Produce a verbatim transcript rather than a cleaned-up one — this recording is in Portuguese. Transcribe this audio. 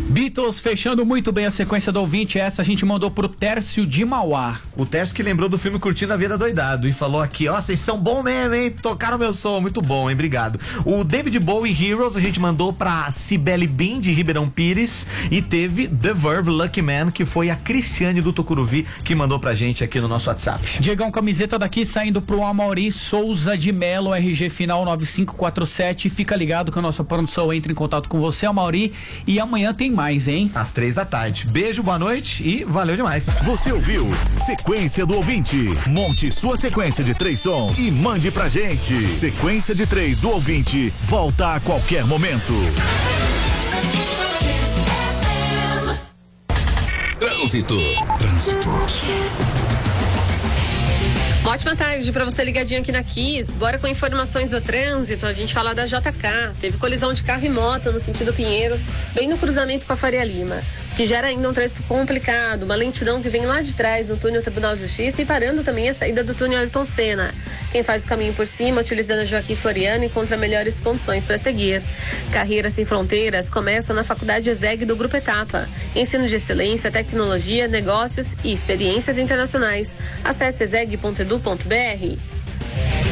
Beatles fechando muito bem a sequência do ouvinte. Essa a gente mandou pro Tércio de Mauá. O Tércio que lembrou do filme Curtindo a Vida Doidado e falou aqui, ó, vocês são bom mesmo, hein? Tocaram meu som, muito bom, hein? Obrigado. O David Bowie Heroes a gente mandou pra Cibele Bin de Ribeirão Pires e teve The Verve Lucky Man, que foi a Cristiane do Tucuruvi que mandou pra gente aqui no nosso WhatsApp. Diegão, camiseta daqui saindo pro Amauri Souza de Melo, R G final nove cinco quatro sete. Fica ligado que a nossa produção entra em contato com você, Amauri, e amanhã tem mais, hein? Às três da tarde. Beijo, boa noite e valeu demais. Você ouviu Sequência do Ouvinte. Monte sua sequência de três sons e mande pra gente. Sequência de três do Ouvinte. Volta a qualquer momento. Trânsito. Trânsito. Uma ótima tarde para você ligadinho aqui na Kiss. Bora com informações do trânsito. A gente fala da J K. Teve colisão de carro e moto no sentido Pinheiros, bem no cruzamento com a Faria Lima, que gera ainda um trânsito complicado. Uma lentidão que vem lá de trás no túnel Tribunal de Justiça e parando também a saída do túnel Ayrton Senna. Quem faz o caminho por cima, utilizando a Joaquim Floriano, encontra melhores condições para seguir. Carreira Sem Fronteiras começa na Faculdade ESEG do Grupo Etapa. Ensino de excelência, tecnologia, negócios e experiências internacionais. Acesse exeg ponto edu ponto br.